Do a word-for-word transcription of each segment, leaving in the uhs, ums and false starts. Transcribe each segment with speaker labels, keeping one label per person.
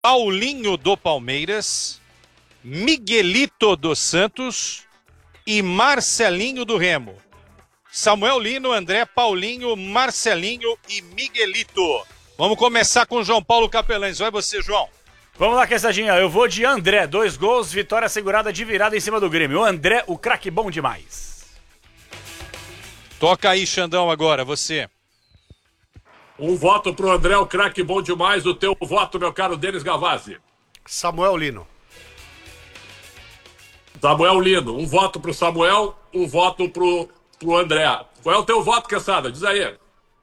Speaker 1: Paulinho do Palmeiras, Miguelito dos Santos e Marcelinho do Remo. Samuel Lino, André, Paulinho, Marcelinho e Miguelito. Vamos começar com o João Paulo Capelães. Vai você, João.
Speaker 2: Vamos lá, Quesadinha. Eu vou de André. Dois gols, vitória assegurada de virada em cima do Grêmio. O André, o craque bom demais.
Speaker 1: Toca aí, Xandão, agora, você.
Speaker 3: Um voto pro André, o craque bom demais. O teu voto, meu caro Denis Gavazzi.
Speaker 4: Samuel Lino.
Speaker 3: Samuel Lino. Um voto pro Samuel, um voto pro, pro André. Qual é o teu voto, Quesada? Diz aí.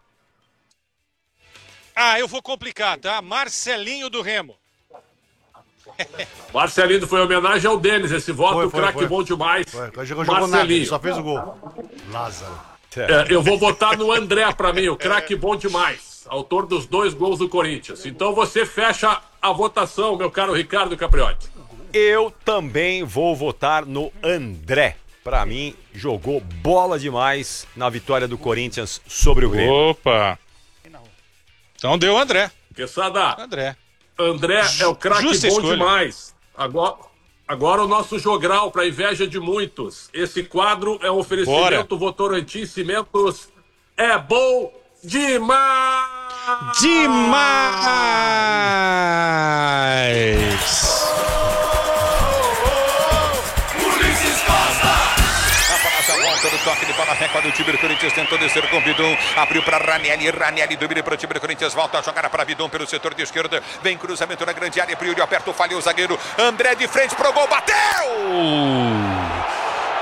Speaker 1: Ah, eu vou complicar, tá? Marcelinho do Remo.
Speaker 3: Marcelinho, foi homenagem ao Denis. Esse voto,
Speaker 4: Foi,
Speaker 3: o
Speaker 4: foi,
Speaker 3: craque
Speaker 4: foi.
Speaker 3: bom demais.
Speaker 4: Foi, jogou, jogou nada, ele só fez o gol. Lázaro.
Speaker 3: É, eu vou votar no André pra mim, o craque bom demais. Autor dos dois gols do Corinthians. Então você fecha a votação, meu caro Ricardo Capriotti.
Speaker 5: Eu também vou votar no André. Pra mim, jogou bola demais na vitória do Corinthians sobre o Grêmio.
Speaker 1: Opa! Então deu o André.
Speaker 3: Quesada,
Speaker 1: André.
Speaker 3: André é o craque bom
Speaker 1: escolha.
Speaker 3: demais. Agora, agora o nosso jogral, para inveja de muitos. Esse quadro é um oferecimento Votorantim Cimentos. É bom demais!
Speaker 1: Demais!
Speaker 6: Volta do toque de bola, recorde o time do Corinthians, tentou descer com o Vidum, abriu para Ranieri, Ranieri domina para o time do Corinthians, volta a jogar para Vidum pelo setor de esquerda, vem cruzamento na grande área, Priori aperta o falho, o zagueiro, André de frente pro gol, bateu!